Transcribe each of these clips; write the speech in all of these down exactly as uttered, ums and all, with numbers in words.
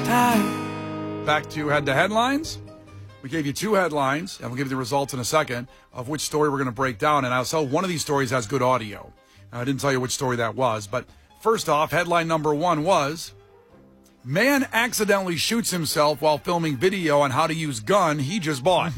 time. Back to Head to Headlines. We gave you two headlines, and we'll give you the results in a second of which story we're going to break down. And I'll tell one of these stories has good audio. I didn't tell you which story that was. But first off, headline number one was, man accidentally shoots himself while filming video on how to use gun he just bought.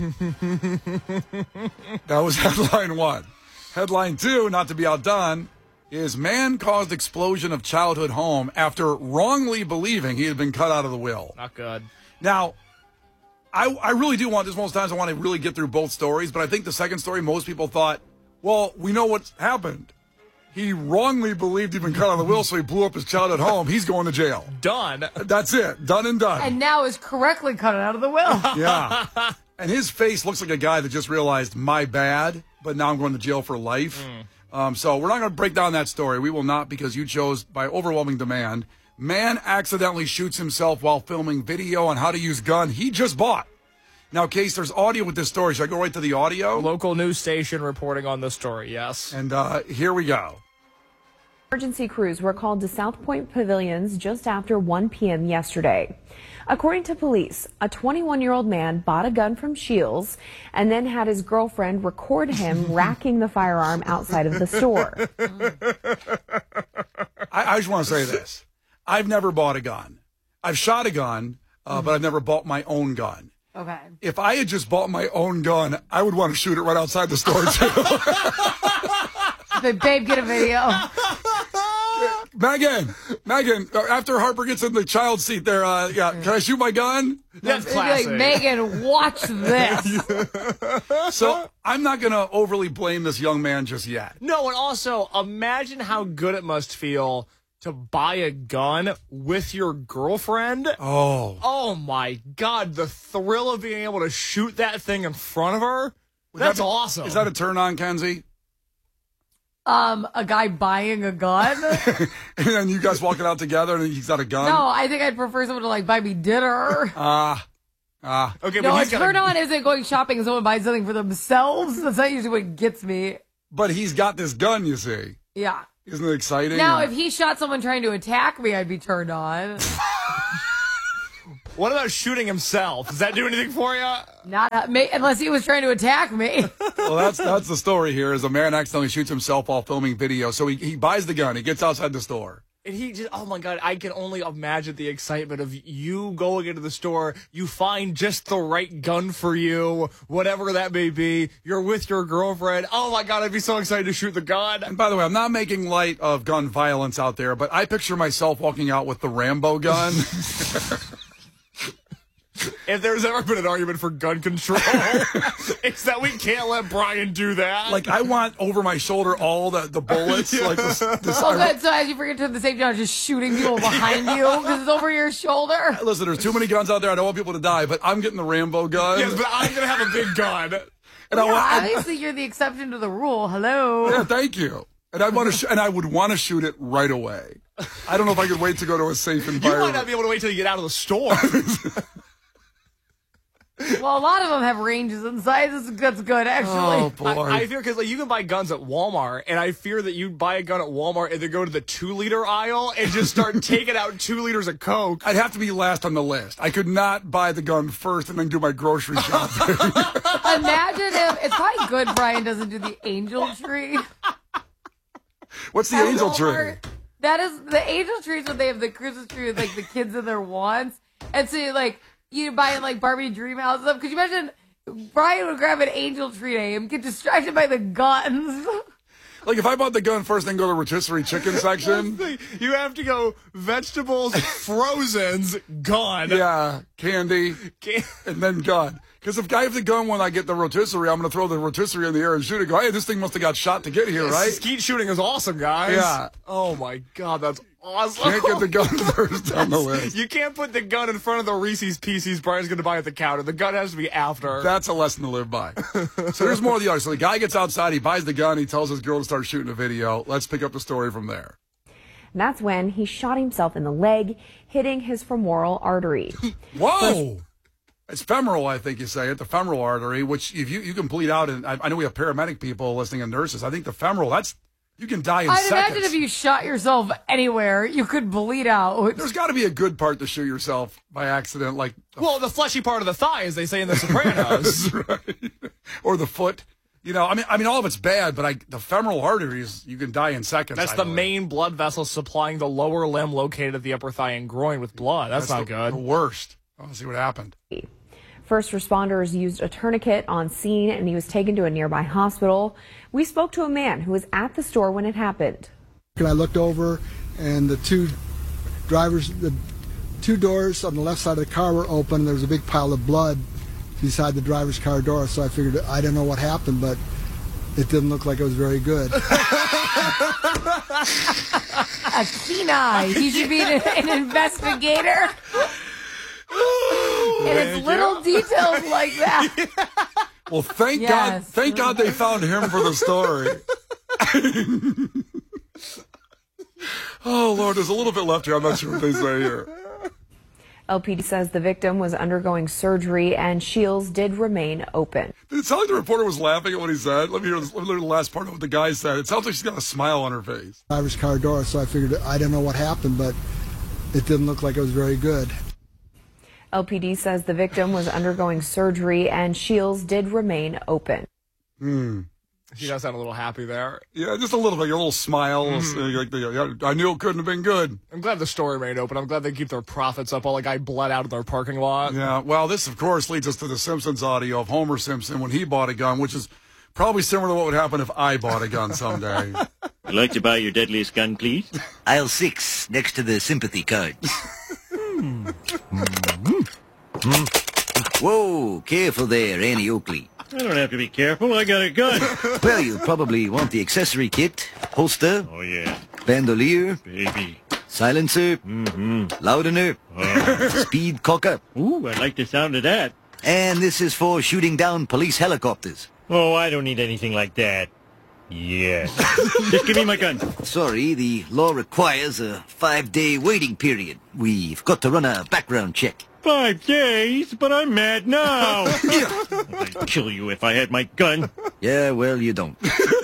That was headline one. Headline two, not to be outdone, is man caused explosion of childhood home after wrongly believing he had been cut out of the will. Not good. Now, I, I really do want this. Most times I want to really get through both stories, but I think the second story, most people thought, well, we know what's happened. He wrongly believed he'd been cut out of the will, so he blew up his childhood home. He's going to jail. Done. That's it. Done and done. And now is correctly cut out of the will. Yeah. And his face looks like a guy that just realized, my bad, but now I'm going to jail for life. Mm. Um, so we're not going to break down that story. We will not, because you chose by overwhelming demand. Man accidentally shoots himself while filming video on how to use gun he just bought. Now, Case, there's audio with this story. Should I go right to the audio? Local news station reporting on the story, yes. And uh, here we go. Emergency crews were called to South Point Pavilions just after one p.m. yesterday. According to police, a twenty-one-year-old man bought a gun from Shields and then had his girlfriend record him racking the firearm outside of the store. I, I just want to say this. I've never bought a gun. I've shot a gun, uh, but I've never bought my own gun. Okay. If I had just bought my own gun, I would want to shoot it right outside the store, too. But babe, get a video. Megan, Megan, after Harper gets in the child seat there, uh, yeah, can I shoot my gun? That's It'd be classic. like, Megan, watch this. So I'm not going to overly blame this young man just yet. No, and also, imagine how good it must feel to buy a gun with your girlfriend. Oh. Oh, my God. The thrill of being able to shoot that thing in front of her. Would That's that be, awesome. Is that a turn on, Kenzie? Um, a guy buying a gun? And then you guys walking out together and he's got a gun? No, I think I'd prefer someone to like buy me dinner. Ah. Uh, ah. Uh. Okay, No, but a he's got turn a, on isn't going shopping and someone buys something for themselves. That's not usually what gets me. But he's got this gun, you see. Yeah. Isn't it exciting? Now, if he shot someone trying to attack me, I'd be turned on. What about shooting himself? Does that do anything for you? Not uh, me, unless he was trying to attack me. Well, that's that's the story here. Is a man accidentally shoots himself while filming video. So he, he buys the gun. He gets outside the store. And he just, oh my God, I can only imagine the excitement of you going into the store, you find just the right gun for you, whatever that may be. You're with your girlfriend. Oh my God, I'd be so excited to shoot the gun. And by the way, I'm not making light of gun violence out there, but I picture myself walking out with the Rambo gun. If there's ever been an argument for gun control, it's that we can't let Brian do that. Like, I want over my shoulder all the, the bullets. Yeah. Like this, this, Oh, good. So as you forget to turn the safety on, just shooting people behind you because it's over your shoulder. Listen, there's too many guns out there. I don't want people to die, but I'm getting the Rambo gun. Yes, but I'm going to have a big gun. And I Yeah, want, obviously, you're the exception to the rule. Hello. yeah, thank you. And I want to, sh- and I would want to shoot it right away. I don't know if I could wait to go to a safe You environment. might not be able to wait till you get out of the store. Well, a lot of them have ranges and sizes. That's good, actually. Oh, boy. I, I fear because like you can buy guns at Walmart, and I fear that you buy a gun at Walmart and then go to the two liter aisle and just start taking out two liters of Coke. I'd have to be last on the list. I could not buy the gun first and then do my grocery shopping. Imagine if it's probably good Brian doesn't do the angel tree. What's the At angel tree? Walmart. That is the angel trees when they have the Christmas tree with like the kids in their wands, and so you like you buying like Barbie dream house stuff. Could you imagine Brian would grab an angel tree name, get distracted by the guns? Like, if I bought the gun first, then go to rotisserie chicken section. You have to go vegetables, frozens, gun. Yeah, candy, Can- and then gun. Because if I have the gun when I get the rotisserie, I'm going to throw the rotisserie in the air and shoot it. Go, hey, this thing must have got shot to get here, right? Skeet shooting is awesome, guys. Yeah. Oh my God, that's awesome. Can't get the gun first on the list. You can't put the gun in front of the Reese's Pieces Brian's going to buy at the counter. The gun has to be after. That's a lesson to live by. So there's more of the other. So the guy gets outside, he buys the gun, he tells his girl to start shooting a video. Let's pick up the story from there. And that's when he shot himself in the leg, hitting his femoral artery. Whoa! It's femoral, I think you say it, the femoral artery, which if you, you can bleed out, and I, I know we have paramedic people listening and nurses. I think the femoral, that's You can die in I'd seconds. imagine if you shot yourself anywhere, you could bleed out. There's got to be a good part to shoot yourself by accident, like the, Well, the fleshy part of the thigh, as they say in The Sopranos. right. or the foot. You know, I mean, I mean, all of it's bad, but I, the femoral arteries, you can die in seconds. That's I the believe. main blood vessel supplying the lower limb located at the upper thigh and groin with blood. That's, That's not the, good. The worst. I want to see what happened. First responders used a tourniquet on scene and he was taken to a nearby hospital. We spoke to a man who was at the store when it happened. And I looked over and the two drivers, the two doors on the left side of the car were open. There was a big pile of blood beside the driver's car door. So I figured, I don't know what happened, but it didn't look like it was very good. A keen eye. He should be an, an investigator. And it's little details like that. Well, thank Yes. God, thank God they found him for the story. Oh, Lord, there's a little bit left here. I'm not sure what they say here. L P D says the victim was undergoing surgery and Shields did remain open. Did it sound like the reporter was laughing at what he said? Let me hear, let me hear the last part of what the guy said. It sounds like she's got a smile on her face. Driver's car door, so I figured, I don't know what happened, but it didn't look like it was very good. L P D says the victim was undergoing surgery and Shields did remain open. Hmm. She does sound a little happy there. Yeah, just a little bit, a little smile. Mm-hmm. Like the, I knew it couldn't have been good. I'm glad the store remained open. I'm glad they keep their profits up while the guy bled out in their parking lot. Yeah, well, this, of course, leads us to the Simpsons audio of Homer Simpson when he bought a gun, which is probably similar to what would happen if I bought a gun someday. I'd like to buy your deadliest gun, please. Aisle six, next to the sympathy cards. Whoa, careful there, Annie Oakley. I don't have to be careful. I got a gun. Well, you'll probably want the accessory kit, holster, Oh, yeah. bandolier, Baby. silencer, Mm-hmm. loudener, speed cocker, Ooh, I like the sound of that. and this is for shooting down police helicopters. Oh, I don't need anything like that. Yes. Just give me my gun. Sorry, the law requires a five-day waiting period. We've got to run a background check. Five days, but I'm mad now. I'd kill you if I had my gun. Yeah, well, you don't.